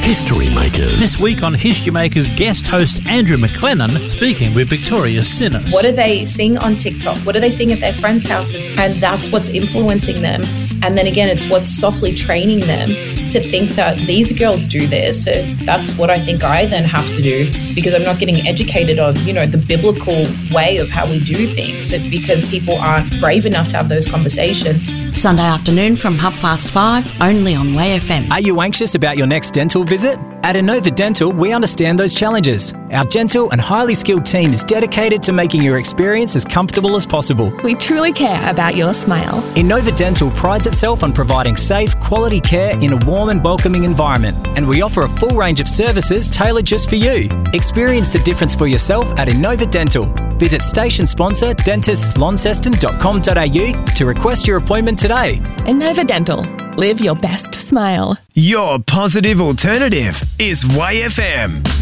History Makers. This week on History Makers, guest host Andrew McLennan speaking with Victoria Sinis. What are they seeing on TikTok? What are they seeing at their friends' houses? And that's what's influencing them. And then again, it's what's softly training them to think that these girls do this. So that's what I think I then have to do, because I'm not getting educated on, the biblical way of how we do things, because people aren't brave enough to have those conversations. Sunday afternoon from 5:30, only on Way FM. Are you anxious about your next dental visit? At Innova Dental, we understand those challenges. Our gentle and highly skilled team is dedicated to making your experience as comfortable as possible. We truly care about your smile. Innova Dental prides itself on providing safe, quality care in a warm and welcoming environment, and we offer a full range of services tailored just for you. Experience the difference for yourself at Innova Dental. Visit station sponsor dentistlaunceston.com.au to request your appointment today. Innova Dental. Live your best smile. Your positive alternative is Way FM.